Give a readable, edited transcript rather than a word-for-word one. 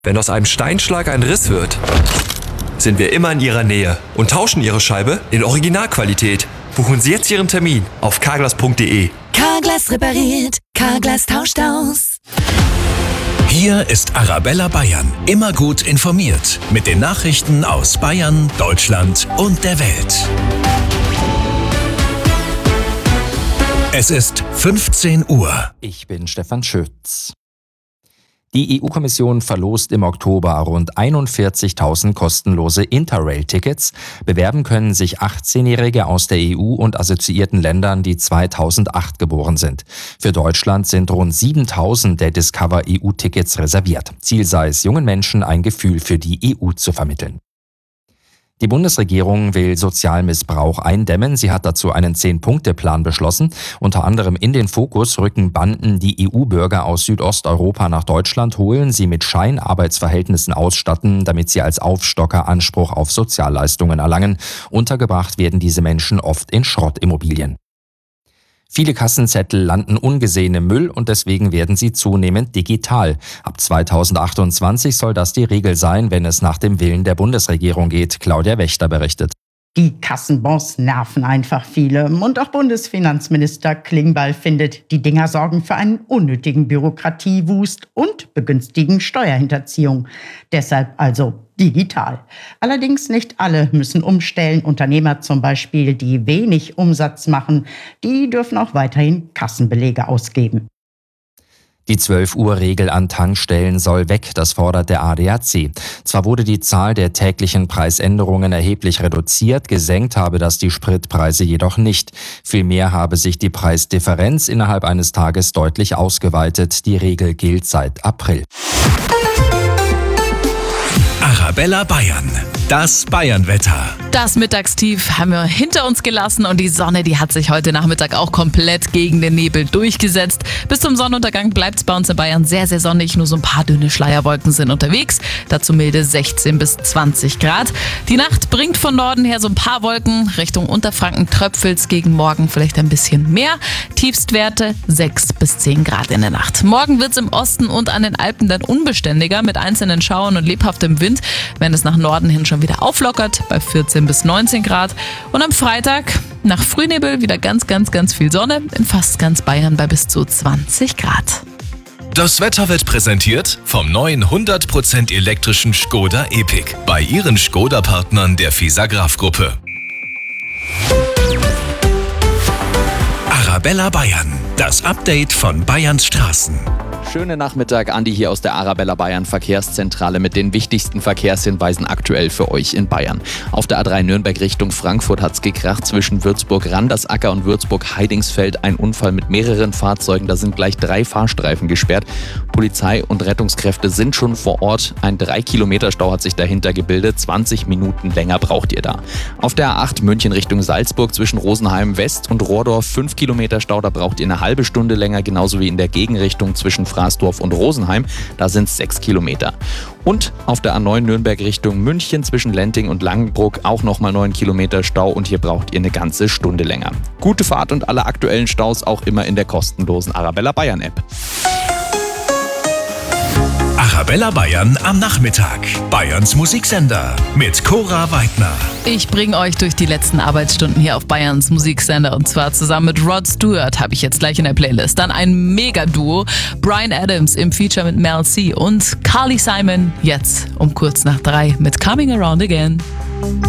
Wenn aus einem Steinschlag ein Riss wird, sind wir immer in Ihrer Nähe und tauschen Ihre Scheibe in Originalqualität. Buchen Sie jetzt Ihren Termin auf carglass.de. Carglass repariert, Carglass tauscht aus. Hier ist Arabella Bayern, immer gut informiert mit den Nachrichten aus Bayern, Deutschland und der Welt. Es ist 15 Uhr. Ich bin Stefan Schütz. Die EU-Kommission verlost im Oktober rund 41.000 kostenlose Interrail-Tickets. Bewerben können sich 18-Jährige aus der EU und assoziierten Ländern, die 2008 geboren sind. Für Deutschland sind rund 7.000 der Discover EU-Tickets reserviert. Ziel sei es, jungen Menschen ein Gefühl für die EU zu vermitteln. Die Bundesregierung will Sozialmissbrauch eindämmen. Sie hat dazu einen 10-Punkte-Plan beschlossen. Unter anderem in den Fokus rücken Banden, die EU-Bürger aus Südosteuropa nach Deutschland holen, sie mit Scheinarbeitsverhältnissen ausstatten, damit sie als Aufstocker Anspruch auf Sozialleistungen erlangen. Untergebracht werden diese Menschen oft in Schrottimmobilien. Viele Kassenzettel landen ungesehen im Müll und deswegen werden sie zunehmend digital. Ab 2028 soll das die Regel sein, wenn es nach dem Willen der Bundesregierung geht. Claudia Wächter berichtet. Die Kassenbons nerven einfach viele. Und auch Bundesfinanzminister Klingbeil findet, die Dinger sorgen für einen unnötigen Bürokratiewust und begünstigen Steuerhinterziehung. Deshalb also digital. Allerdings nicht alle müssen umstellen. Unternehmer zum Beispiel, die wenig Umsatz machen, die dürfen auch weiterhin Kassenbelege ausgeben. Die 12-Uhr-Regel an Tankstellen soll weg, das fordert der ADAC. Zwar wurde die Zahl der täglichen Preisänderungen erheblich reduziert, gesenkt habe das die Spritpreise jedoch nicht. Vielmehr habe sich die Preisdifferenz innerhalb eines Tages deutlich ausgeweitet. Die Regel gilt seit April. Arabella Bayern, das Bayernwetter. Das Mittagstief haben wir hinter uns gelassen und die Sonne, die hat sich heute Nachmittag auch komplett gegen den Nebel durchgesetzt. Bis zum Sonnenuntergang bleibt es bei uns in Bayern sehr, sehr sonnig. Nur so ein paar dünne Schleierwolken sind unterwegs. Dazu milde 16 bis 20 Grad. Die Nacht bringt von Norden her so ein paar Wolken. Richtung Unterfranken tröpfelt's gegen morgen vielleicht ein bisschen mehr. Tiefstwerte 6 bis 10 Grad in der Nacht. Morgen wird's im Osten und an den Alpen dann unbeständiger mit einzelnen Schauern und lebhaftem Wind, wenn es nach Norden hin schon wieder auflockert bei 14 bis 19 Grad. Und am Freitag nach Frühnebel wieder ganz viel Sonne in fast ganz Bayern bei bis zu 20 Grad. Das Wetter wird präsentiert vom neuen 100% elektrischen Škoda Epiq bei Ihren Škoda-Partnern der FISA-Graf-Gruppe. Arabella Bayern, das Update von Bayerns Straßen. Schönen Nachmittag, Andi hier aus der Arabella Bayern Verkehrszentrale mit den wichtigsten Verkehrshinweisen aktuell für euch in Bayern. Auf der A3 Nürnberg Richtung Frankfurt hat's gekracht zwischen Würzburg-Randersacker und Würzburg-Heidingsfeld. Ein Unfall mit mehreren Fahrzeugen, da sind gleich 3 Fahrstreifen gesperrt. Polizei und Rettungskräfte sind schon vor Ort. Ein 3-Kilometer-Stau hat sich dahinter gebildet. 20 Minuten länger braucht ihr da. Auf der A8 München Richtung Salzburg zwischen Rosenheim West und Rohrdorf 5 Kilometer Stau, da braucht ihr eine halbe Stunde länger, genauso wie in der Gegenrichtung zwischen Frasdorf und Rosenheim, da sind es 6 Kilometer. Und auf der A9 Nürnberg Richtung München zwischen Lenting und Langenbruck auch nochmal 9 Kilometer Stau und hier braucht ihr eine ganze Stunde länger. Gute Fahrt und alle aktuellen Staus auch immer in der kostenlosen Arabella Bayern App. Arabella Bayern am Nachmittag. Bayerns Musiksender mit Cora Weidner. Ich bringe euch durch die letzten Arbeitsstunden hier auf Bayerns Musiksender und zwar zusammen mit Rod Stewart habe ich jetzt gleich in der Playlist. Dann ein Mega-Duo, Bryan Adams im Feature mit Mel C und Carly Simon jetzt um kurz nach 3 mit Coming Around Again.